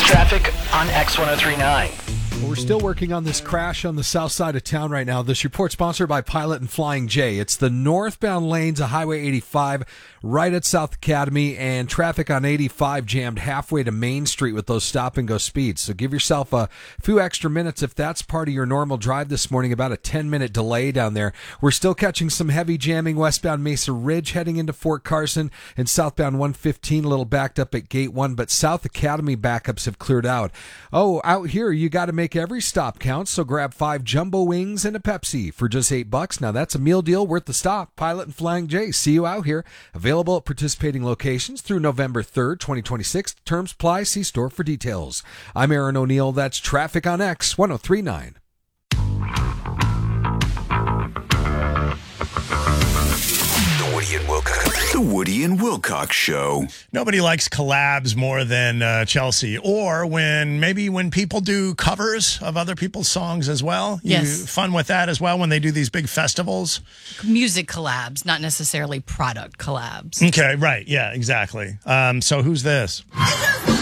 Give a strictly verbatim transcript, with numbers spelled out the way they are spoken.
traffic on X ten thirty-nine. Well, we're still working on this crash on the south side of town right now. This report sponsored by Pilot and Flying J. It's the northbound lanes of Highway eighty-five right at South Academy, and traffic on eighty-five jammed halfway to Main Street with those stop-and-go speeds. So give yourself a few extra minutes if that's part of your normal drive this morning, about a ten-minute delay down there. We're still catching some heavy jamming westbound Mesa Ridge heading into Fort Carson, and southbound one fifteen a little backed up at Gate one, but South Academy backups have cleared out. Oh, out here you got to make every stop count, so grab five jumbo wings and a Pepsi for just eight bucks. Now that's a meal deal worth the stop. Pilot and Flying J, see you out here. Available at participating locations through November third, twenty twenty-six. Terms apply. See store for details. I'm Aaron O'Neill. That's Traffic on X ten thirty-nine. Woody and Wilcox. The Woody and Wilcox Show. Nobody likes collabs more than uh, Chelsea, or when maybe when people do covers of other people's songs as well. You Yes. fun with that as well when they do these big festivals. Music collabs, not necessarily product collabs. Okay, right. Yeah, exactly. Um, so who's this?